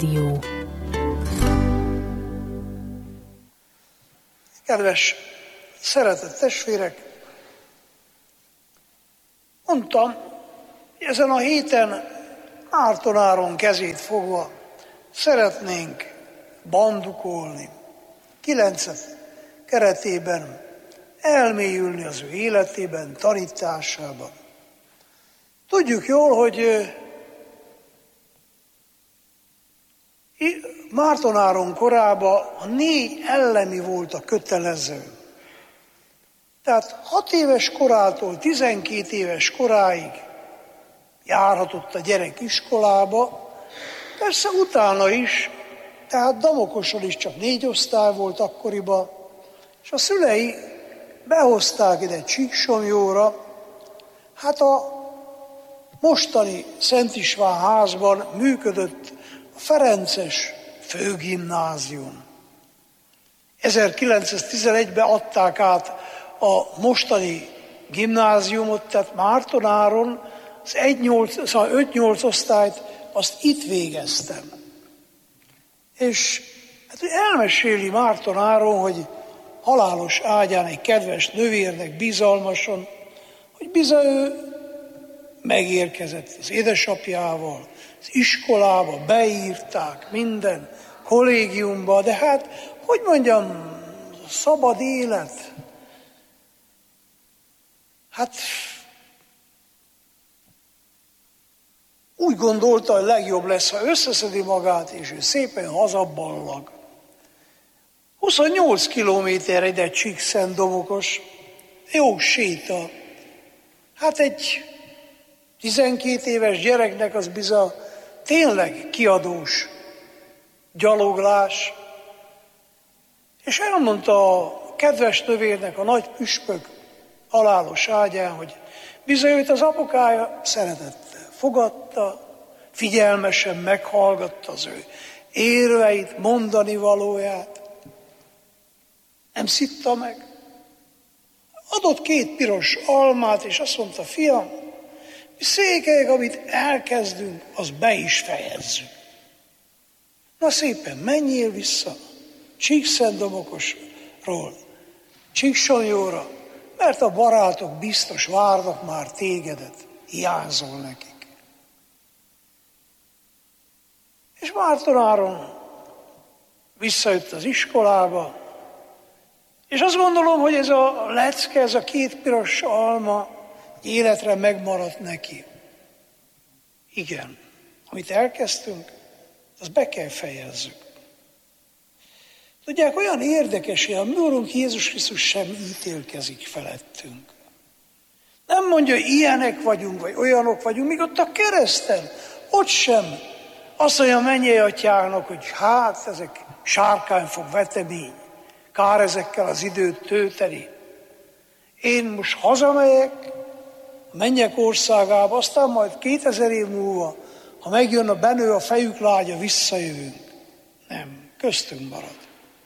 Rádió. Kedves, szeretett testvérek, mondtam, hogy ezen a héten Márton Áron kezét fogva szeretnénk bandukolni, 9 keretében elmélyülni az ő életében, tanításában. Tudjuk jól, hogy Márton Áron korában a 4 ellemi volt a kötelező. Tehát 6 éves korától 12 éves koráig járhatott a gyerek iskolába, persze utána is, tehát Damokoson is csak 4 osztály volt akkoriban, és a szülei behozták ide Csíksomlyóra. Hát a mostani Szent István házban működött a Ferences főgimnázium. 1911-ben adták át a mostani gimnáziumot, tehát Márton Áron az 5-8 osztályt azt itt végeztem. És hát elmeséli Márton Áron, hogy halálos ágyán egy kedves nővérnek bizalmasan, hogy bizony ő megérkezett az édesapjával, az iskolába beírták minden kollégiumba, de hát, hogy mondjam, szabad élet. Hát úgy gondolta, hogy legjobb lesz, ha összeszedi magát, és ő szépen hazaballag. 28 kilométerre ide Csíkszentdomokos, jó séta. Hát egy 12 éves gyereknek az bizony tényleg kiadós gyaloglás. És elmondta a kedves növérnek a nagy püspök halálos ágyán, hogy bizony őt az apukája szeretettel fogadta, figyelmesen meghallgatta az ő érveit, mondani valóját. Nem szitta meg. Adott 2 piros almát, és azt mondta, fiam, mi székelyek, amit elkezdünk, az be is fejezzük. Na szépen menjél vissza Csíkszentdomokosról Csíksomlyóra, mert a barátok biztos várnak már tégedet, hiányzol nekik. És Márton Áron visszajött az iskolába, és azt gondolom, hogy ez a lecke, ez a 2 piros alma életre megmaradt neki. Igen, amit elkezdtünk, azt be kell fejezzük. Tudják, olyan érdekes, hogy a mi Urunk Jézus Krisztus sem ítélkezik felettünk. Nem mondja, hogy ilyenek vagyunk, vagy olyanok vagyunk, míg ott a kereszten, ott sem azt mondja a mennyei atyának, hogy hát ezek sárkányfog vetemény, kár ezekkel az időt tölteni. Én most hazamegyek a mennyek országába, aztán majd 2000 év múlva, ha megjön a benő a fejük lágya, visszajövünk. Nem, köztünk marad.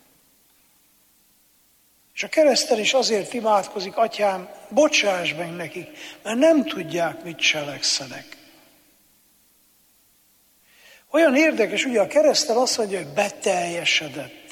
És a kereszten is azért imádkozik, atyám, bocsáss meg nekik, mert nem tudják, mit cselekszenek. Olyan érdekes, ugye a kereszten azt mondja, hogy beteljesedett.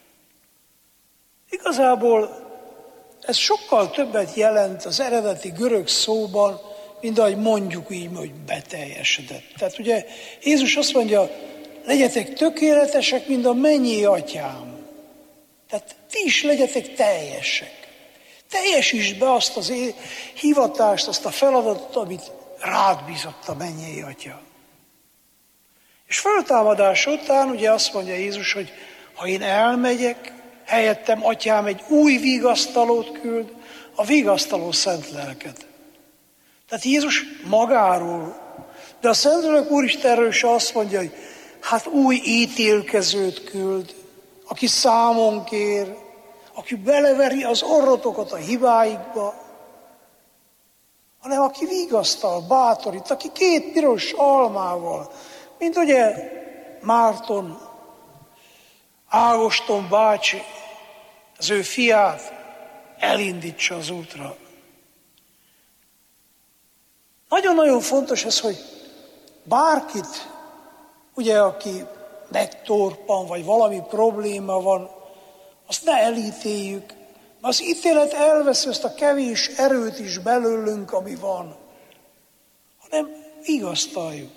Igazából ez sokkal többet jelent az eredeti görög szóban, mint ahogy mondjuk így, hogy beteljesedett. Tehát ugye Jézus azt mondja, legyetek tökéletesek, mint a mennyei atyám. Tehát ti is legyetek teljesek. Teljesítsd be azt az hivatást, azt a feladatot, amit rád bízott a mennyei atya. És föltámadás után ugye azt mondja Jézus, hogy ha én elmegyek, helyettem atyám egy új vigasztalót küld, a vigasztaló szent lelket. Tehát Jézus magáról, de a Szentlélek Úristenről is azt mondja, hogy hát új ítélkezőt küld, aki számon kér, aki beleveri az orrotokat a hibáikba, hanem aki vigasztal, bátorít, aki 2 piros almával, mint ugye Márton, Ágoston bácsi, az ő fiát elindítsa az útra. Nagyon-nagyon fontos ez, hogy bárkit, ugye, aki megtorpan, vagy valami probléma van, azt ne elítéljük, mert az ítélet elveszi azt a kevés erőt is belőlünk, ami van, hanem vigasztaljuk.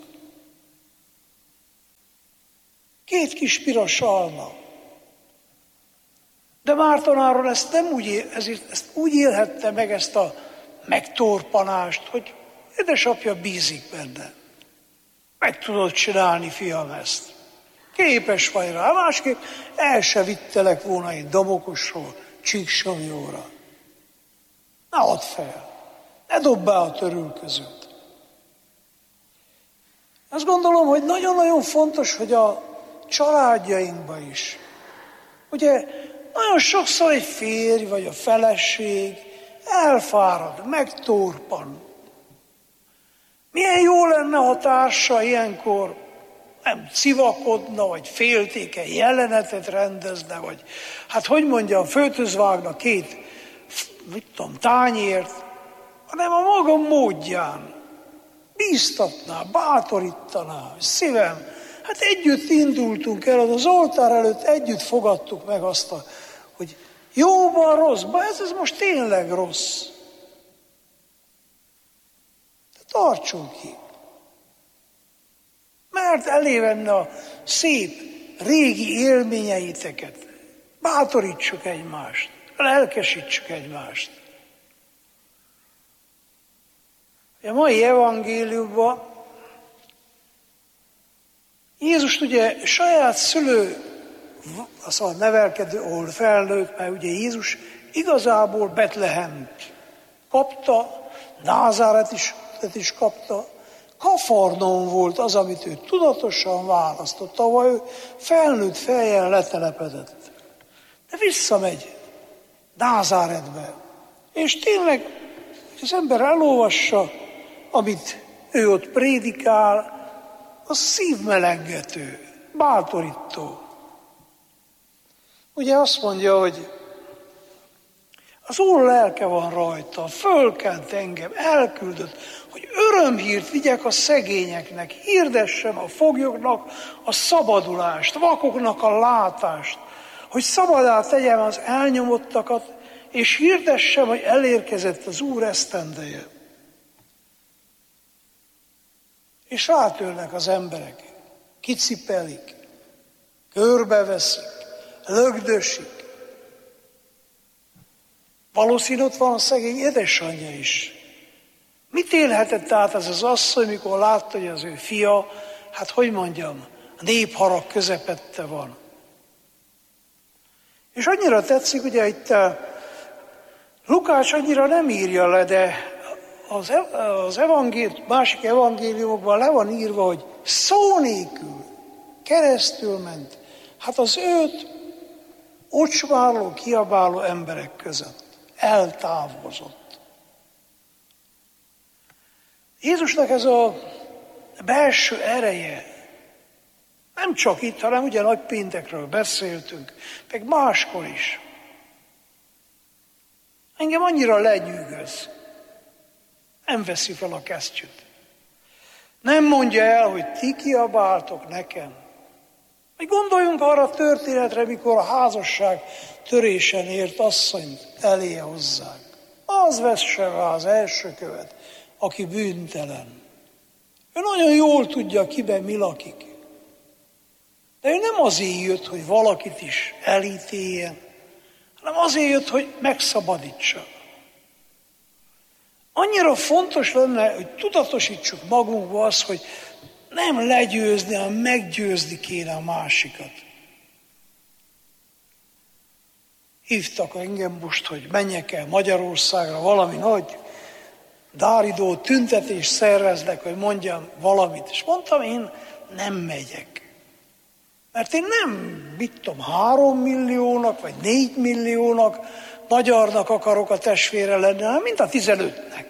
2 kis piros alma. De Mártonáról ezt úgy élhette meg, ezt a megtorpanást, hogy édesapja bízik benne. Meg tudod csinálni, fiam, ezt. Képes vagy rá, másképp el se vittelek volna én Domokosról, Csíksomlyóra. Ne add fel, ne dobd be a törülközőt. Azt gondolom, hogy nagyon-nagyon fontos, hogy a családjainkban is. Ugye nagyon sokszor egy férj vagy a feleség elfárad, megtorpan. Milyen jó lenne, ha társa ilyenkor nem civakodna, vagy féltékeny jelenetet rendezne, vagy hát hogy mondjam, főtöz vágna 2, tányért, hanem a maga módján bíztatná, bátorítaná, szívem. Hát együtt indultunk el, az oltár előtt együtt fogadtuk meg azt, hogy jóban, rosszban, ez most tényleg rossz. De tartsunk ki. Mert elévenne a szép, régi élményeiteket. Bátorítsuk egymást, lelkesítsük egymást. A mai evangéliumban Jézus ugye saját szülő, szóval nevelkedő, ahol felnőtt, mert ugye Jézus igazából Betlehemt kapta, Názáretet is kapta, Kafarnaum volt az, amit ő tudatosan választott, ahol ő felnőtt fejjel letelepedett. De visszamegy Názáretbe, és tényleg, hogy az ember elolvassa, amit ő ott prédikál, az szívmelengető, bátorító. Ugye azt mondja, hogy az Úr lelke van rajta, fölkent engem, elküldött, hogy örömhírt vigyek a szegényeknek, hirdessem a foglyoknak a szabadulást, vakoknak a látást, hogy szabadá tegyem az elnyomottakat, és hirdessem, hogy elérkezett az Úr esztendeje. És rátörnek az emberek, kicipelik, körbeveszik, lögdösik. Valószínű ott van a szegény édesanyja is. Mit élhetett át ez az asszony, mikor látta, hogy az ő fia, hát hogy mondjam, a népharag közepette van. És annyira tetszik, ugye itt Lukács annyira nem írja le, de az másik evangéliumokban le van írva, hogy szó nélkül keresztül ment. Hát az őt ocsmáló, kiabáló emberek között eltávozott. Jézusnak ez a belső ereje, nem csak itt, hanem ugye nagypéntekről beszéltünk, meg máskor is. Engem annyira lenyűgöz. Nem veszi fel a kesztyűt. Nem mondja el, hogy ti kiabáltok nekem. Vagy gondoljunk arra a történetre, mikor a házasság törésen ért asszonyt eléje hozzák. Az vesse rá az első követ, aki bűntelen. Ő nagyon jól tudja, kiben mi lakik. De ő nem azért jött, hogy valakit is elítéljen, hanem azért jött, hogy megszabadítsa. Annyira fontos lenne, hogy tudatosítsuk magunkba azt, hogy nem legyőzni, hanem meggyőzni kéne a másikat. Hívtak engem most, hogy menjek el Magyarországra, valami nagy dáridó tüntetést szerveznek, hogy mondjam valamit. És mondtam, én nem megyek. Mert én nem, 3 milliónak, vagy 4 milliónak magyarnak akarok a testvére lenni, hanem mint a 15-nek.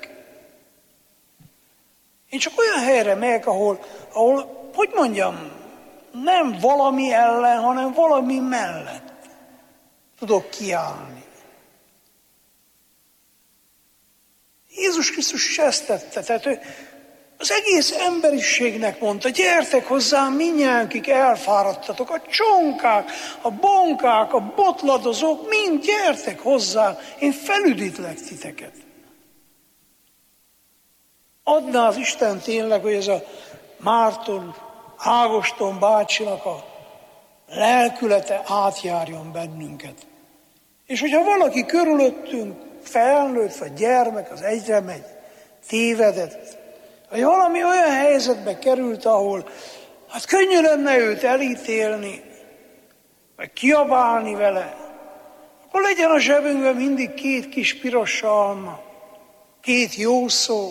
Én csak olyan helyre megyek, ahol, hogy mondjam, nem valami ellen, hanem valami mellett tudok kiállni. Jézus Krisztus is ezt tette. Tehát Az egész emberiségnek mondta, gyertek hozzám mindnyájan, akik elfáradtatok, a csonkák, a bonkák, a botladozók, mind gyertek hozzám, én felüdítlek titeket. Adná az Isten tényleg, hogy ez a Márton, Ágoston bácsinak a lelkülete átjárjon bennünket. És hogyha valaki körülöttünk, felnőtt vagy gyermek, az egyre megy, tévedett, vagy valami olyan helyzetbe került, ahol hát könnyű lenne őt elítélni, vagy kiabálni vele, akkor legyen a zsebünkben mindig 2 kis piros alma, 2 jó szó,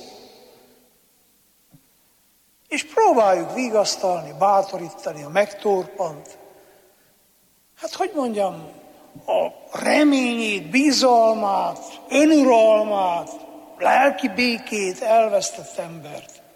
és próbáljuk vigasztalni, bátorítani a megtorpant. Hát hogy mondjam, a reményét, bizalmát, önuralmát, lelki békét elvesztett embert.